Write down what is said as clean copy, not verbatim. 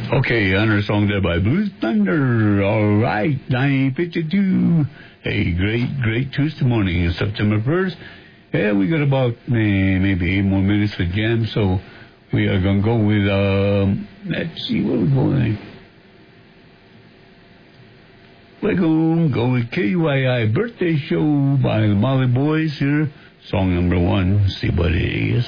Okay, another song there by Blues Thunder. All right, 9:52. Hey, great Tuesday morning, September 1st. Yeah, we got about maybe 8 more minutes for jam, so we are going to go with, let's see, what are we going? We're going to go with KUII Birthday Show by the Molly Boys here. Song number 1, see what it is.